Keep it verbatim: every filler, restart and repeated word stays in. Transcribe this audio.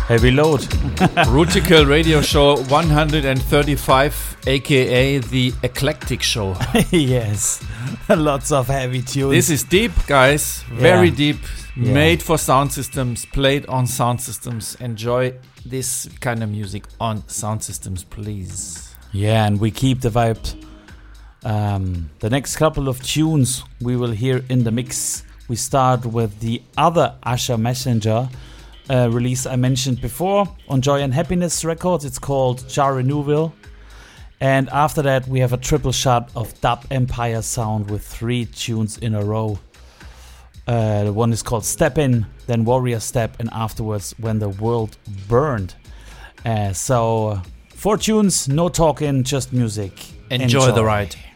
Heavy load. Rutical Radio Show one thirty-five, aka the Eclectic Show. Yes, lots of heavy tunes. This is deep, guys. Very yeah. deep. Yeah. Made for sound systems, played on sound systems. Enjoy this kind of music on sound systems, please. Yeah, and we keep the vibe. Um, the next couple of tunes we will hear in the mix. We start with the other Usher Messenger uh, release I mentioned before on Joy and Happiness Records. It's called Jar Renewal. And after that, we have a triple shot of Dub Empire sound with three tunes in a row. Uh, the one is called Step In, then Warrior Step, and afterwards When the World Burned. Uh, so, four tunes, no talking, just music. Enjoy, Enjoy. the ride.